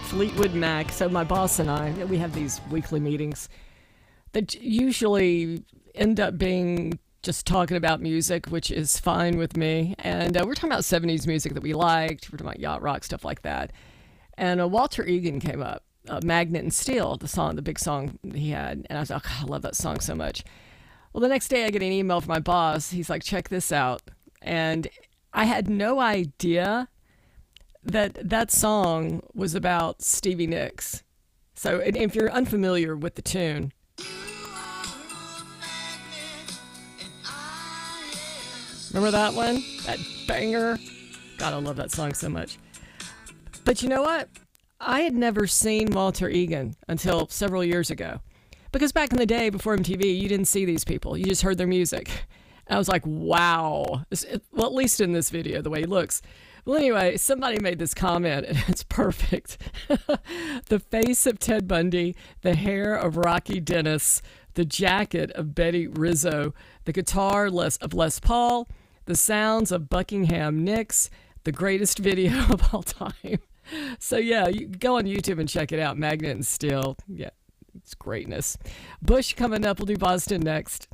Fleetwood Mac. So my boss and I, we have these weekly meetings that usually end up being just talking about music, which is fine with me. And we're talking about 70s music that we liked. We're talking about yacht rock, stuff like that. And Walter Egan came up, Magnet and Steel, the big song he had. And I was like, oh, I love that song so much. Well, the next day I get an email from my boss. He's like, check this out. And I had no idea that song was about Stevie Nicks. So if you're unfamiliar with the tune, remember that one? That banger? God, I love that song so much. But you know what? I had never seen Walter Egan until several years ago. Because back in the day, before MTV, you didn't see these people. You just heard their music. And I was like, wow. Well, at least in this video, the way he looks. Well, anyway, somebody made this comment, and it's perfect. The face of Ted Bundy, the hair of Rocky Dennis, the jacket of Betty Rizzo, the guitar of Les Paul, the sounds of Buckingham Nicks, the greatest video of all time. So, yeah, you go on YouTube and check it out. Magnet and Steel. Yeah, it's greatness. Bush coming up. We'll do Boston next.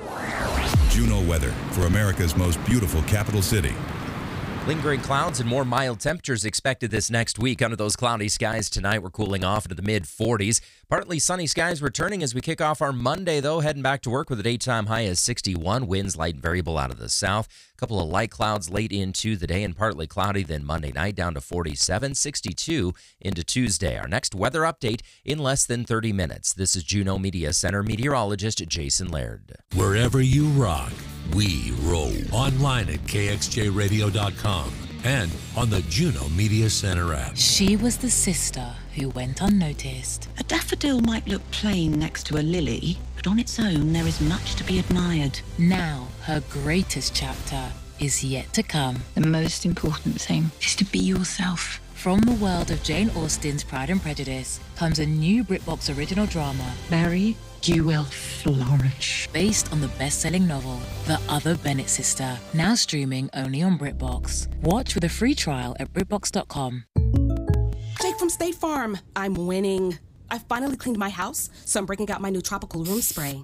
Juno weather for America's most beautiful capital city. Lingering clouds and more mild temperatures expected this next week. Under those cloudy skies tonight, we're cooling off into the mid-40s. Partly sunny skies returning as we kick off our Monday, though. Heading back to work with a daytime high of 61. Winds light and variable out of the south. A couple of light clouds late into the day and partly cloudy then Monday night down to 47, 62 into Tuesday. Our next weather update in less than 30 minutes. This is Juneau Media Center meteorologist Jason Laird. Wherever you rock, we roll. Online at kxjradio.com and on the Juneau Media Center app. She was the sister who went unnoticed. A daffodil might look plain next to a lily, but on its own there is much to be admired. Now her greatest chapter is yet to come. The most important thing is to be yourself. From the world of Jane Austen's Pride and Prejudice comes a new BritBox original drama. Mary, you will flourish. Based on the best-selling novel, The Other Bennett Sister, now streaming only on BritBox. Watch with a free trial at BritBox.com. Jake from State Farm. I'm winning. I finally cleaned my house, so I'm breaking out my new tropical room spray.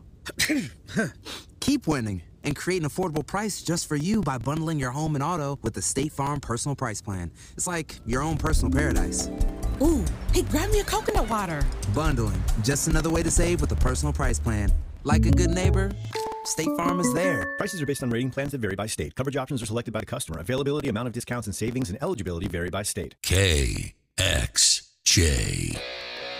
Keep winning and create an affordable price just for you by bundling your home and auto with the State Farm Personal Price Plan. It's like your own personal paradise. Ooh, hey, grab me a coconut water. Bundling, just another way to save with the Personal Price Plan. Like a good neighbor, State Farm is there. Prices are based on rating plans that vary by state. Coverage options are selected by the customer. Availability, amount of discounts and savings, and eligibility vary by state. KXJ.